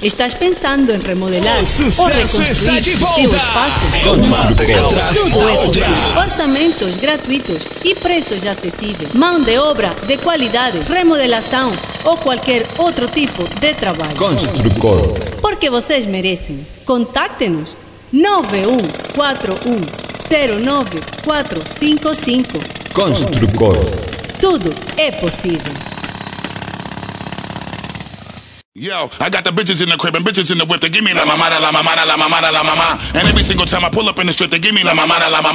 Estás pensando em remodelar O sucesso ou reconstruir está de volta. teu espaço? Tudo é possível. Orçamentos gratuitos e preços acessíveis. Mão de obra de qualidade, remodelação ou qualquer outro tipo de trabalho. Construcor. Porque vocês merecem. Contacte-nos 9141094455. Construcor. Tudo é possível. Yo, I got the bitches in the crib and bitches in the whip. They give me la mamada, la mamada, la mamada, la mama. And every single time I pull up in the strip, they give me la mamada, la mamada.